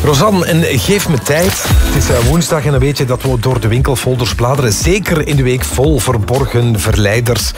Rosanne, en geef me tijd. Het is woensdag en dan weet je dat we door de winkelfolders bladeren. Zeker in de week vol verborgen verleiders.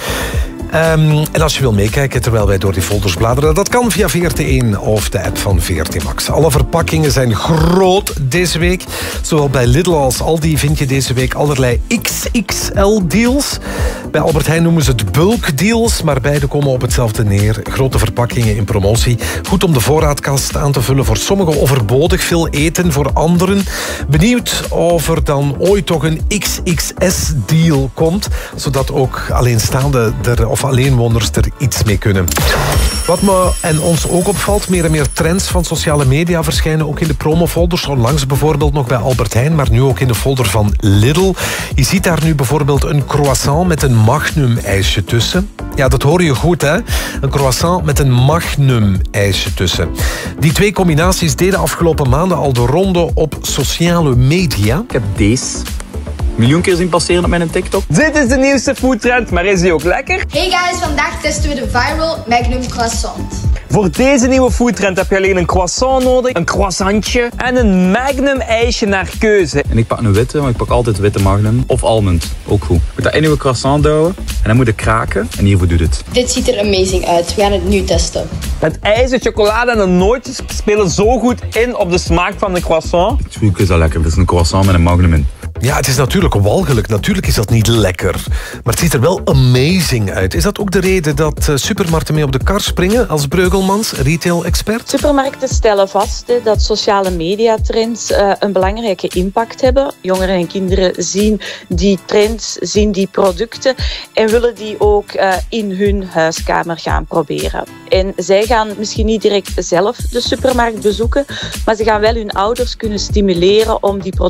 En als je wil meekijken terwijl wij door die folders bladeren, dat kan via VRT1 of de app van VRT Max. Alle verpakkingen zijn groot deze week. Zowel bij Lidl als Aldi vind je deze week allerlei XXL-deals. Bij Albert Heijn noemen ze het bulk-deals, maar beide komen op hetzelfde neer. Grote verpakkingen in promotie. Goed om de voorraadkast aan te vullen. Voor sommigen overbodig, veel eten voor anderen. Benieuwd of er dan ooit toch een XXS-deal komt, zodat ook alleenstaande of alleenwoners er iets mee kunnen. Wat me en ons ook opvalt, meer en meer trends van sociale media verschijnen ook in de promofolders. Onlangs bijvoorbeeld nog bij Albert Heijn, maar nu ook in de folder van Lidl. Je ziet daar nu bijvoorbeeld een croissant met een magnum-ijsje tussen. Ja, dat hoor je goed, hè? Een croissant met een magnum-ijsje tussen. Die twee combinaties deden afgelopen maanden al de ronde op sociale media. Ik heb deze miljoen keer zien passeren op mijn TikTok. Dit is de nieuwste foodtrend, maar is die ook lekker? Hey guys, vandaag testen we de viral Magnum croissant. Voor deze nieuwe foodtrend heb je alleen een croissant nodig, een croissantje en een Magnum ijsje naar keuze. En ik pak een witte, want ik pak altijd witte Magnum. Of almond, ook goed. Ik moet dat in uw croissant douwen en dan moet ik kraken en hiervoor doet het. Dit ziet er amazing uit, we gaan het nu testen. Het ijs, de chocolade en de nootjes spelen zo goed in op de smaak van de croissant. Het is al lekker, het is een croissant met een Magnum in. Ja, het is natuurlijk walgelijk. Natuurlijk is dat niet lekker. Maar het ziet er wel amazing uit. Is dat ook de reden dat supermarkten mee op de kar springen als Breugelmans, retail-expert? Supermarkten stellen vast dat sociale mediatrends een belangrijke impact hebben. Jongeren en kinderen zien die trends, zien die producten en willen die ook in hun huiskamer gaan proberen. En zij gaan misschien niet direct zelf de supermarkt bezoeken, maar ze gaan wel hun ouders kunnen stimuleren om die producten